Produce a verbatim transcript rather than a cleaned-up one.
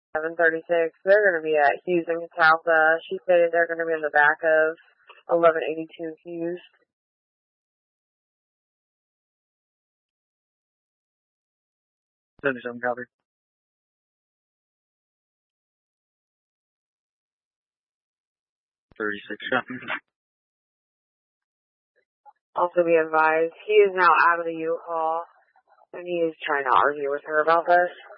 seven thirty-six. They're going to be at Hughes and Catalpa. She stated they're going to be in the back of eleven eighty-two Hughes. seventy-seven copy. thirty-six copy. Also be advised, he is now out of the U-Haul, and he is trying to argue with her about this.